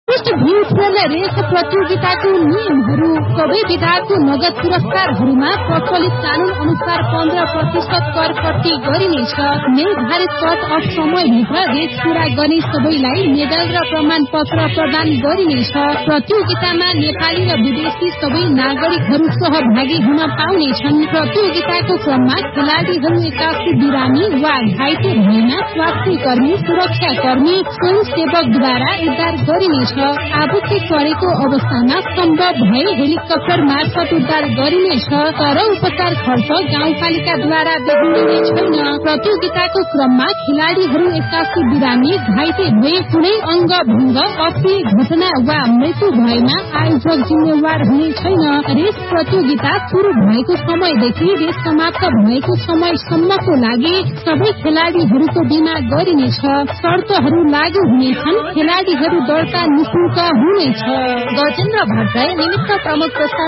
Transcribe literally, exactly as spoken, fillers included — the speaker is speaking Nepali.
पृष्ठभूमि रेस प्रतियोगिताको नियमहरू सबै विधाको नगद पुरस्कारहरूमा प्रचलित कानून अनुसार पन्ध्र प्रतिशत कर कट्टी गरिनेछ। निर्धारित कट अफ समयभित्र रेस पूरा गर्ने सबैलाई मेडल र प्रमाण पत्र प्रदान गरिनेछ। प्रतियोगितामा नेपाली र विदेशी सबै नागरिकहरू सहभागी हुन पाउनेछन्। प्रतियोगिताको क्रममा खेलाड़ीहरू एकासी बिरामी वा घाइते भएमा स्वास्थ्य कर्मी, सुरक्षा कर्मी, स्वयंसेवकद्वारा उद्धार गरिनेछ। आवश्यक परेको अवस्थामा सम्भव भए हेलिकप्टर मार्फत उद्धार गरिनेछ, तर उपचार खर्च गाउँपालिकाद्वारा बेहोरिने छैन। प्रतियोगिताको क्रममा खेलाड़ीहरू एक्कासी बिरामी, घाइते भए, कुनै अंग भंग, अप्रिय घटना वा मृत्यु भएमा आयोजक जिम्मेवार हुने छैन। रेस प्रतियोगिता शुरू भएको समयदेखि रेस समाप्त भएको समयसम्मको लागि सबै खेलाड़ीहरूको बीमा गरिनेछ। शर्तहरू लागू हुनेछन्। खेलाड़ीहरू दर्ता निशुल्क हुनेछ। गजेन्द्र भट्टराई निमित्त प्रमुख प्रस्ताव